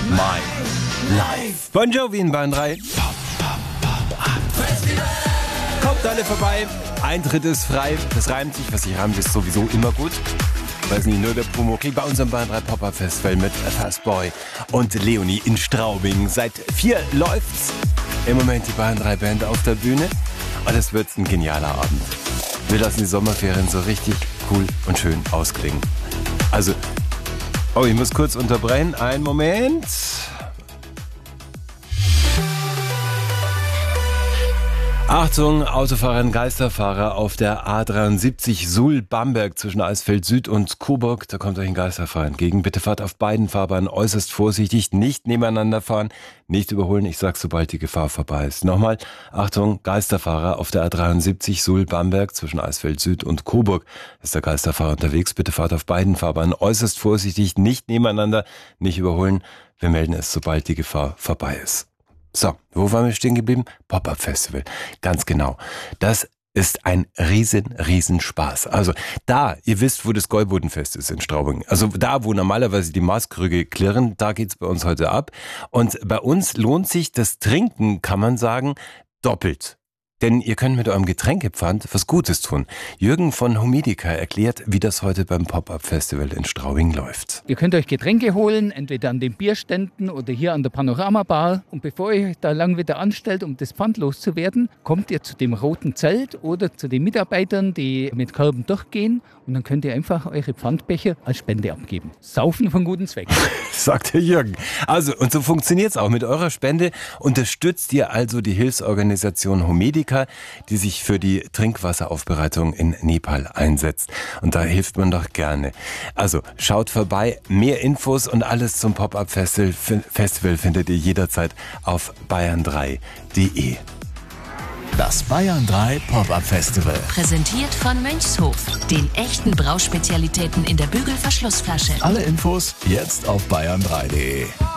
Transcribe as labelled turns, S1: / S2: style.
S1: My Life. Bon Jovi in Bayern 3. Kommt alle vorbei. Eintritt ist frei. Das reimt sich. Was sich reimt, ist sowieso immer gut. Weiß nicht, nur der Promo-Krieg bei unserem Bayern 3 Pop-Up Festival mit Fastboy und Leonie in Straubing. Seit 4 läuft's. Im Moment die Bayern 3 Band auf der Bühne. Und es wird ein genialer Abend. Wir lassen die Sommerferien so richtig cool und schön ausklingen. Also, oh, ich muss kurz unterbrechen. Einen Moment. Achtung, Autofahrer, Geisterfahrer auf der A73 Suhl-Bamberg zwischen Eisfeld Süd und Coburg. Da kommt euch ein Geisterfahrer entgegen. Bitte fahrt auf beiden Fahrbahnen äußerst vorsichtig, nicht nebeneinander fahren, nicht überholen. Ich sag's, sobald die Gefahr vorbei ist. Nochmal, Achtung, Geisterfahrer auf der A73 Suhl-Bamberg zwischen Eisfeld Süd und Coburg. Ist der Geisterfahrer unterwegs. Bitte fahrt auf beiden Fahrbahnen äußerst vorsichtig, nicht nebeneinander, nicht überholen. Wir melden es, sobald die Gefahr vorbei ist. So, wo waren wir stehen geblieben? Pop-Up Festival. Ganz genau. Das ist ein riesen Spaß. Also da, ihr wisst, wo das Gäubodenfest ist in Straubing. Also da, wo normalerweise die Maßkrüge klirren, da geht's bei uns heute ab. Und bei uns lohnt sich das Trinken, kann man sagen, doppelt. Denn ihr könnt mit eurem Getränkepfand was Gutes tun. Jürgen von Humidika erklärt, wie das heute beim Pop-Up Festival in Straubing läuft.
S2: Ihr könnt euch Getränke holen, entweder an den Bierständen oder hier an der Panorama-Bar. Und bevor ihr euch da lang wieder anstellt, um das Pfand loszuwerden, kommt ihr zu dem roten Zelt oder zu den Mitarbeitern, die mit Körben durchgehen. Und dann könnt ihr einfach eure Pfandbecher als Spende abgeben. Saufen von guten Zweck.
S1: Sagt der Jürgen. Also, und so funktioniert's auch. Mit eurer Spende unterstützt ihr also die Hilfsorganisation Humidika, die sich für die Trinkwasseraufbereitung in Nepal einsetzt. Und da hilft man doch gerne. Also, schaut vorbei. Mehr Infos und alles zum Pop-Up Festival findet ihr jederzeit auf bayern3.de.
S3: Das Bayern 3 Pop-Up Festival.
S4: Präsentiert von Mönchshof, den echten Brauspezialitäten in der Bügelverschlussflasche.
S3: Alle Infos jetzt auf bayern3.de.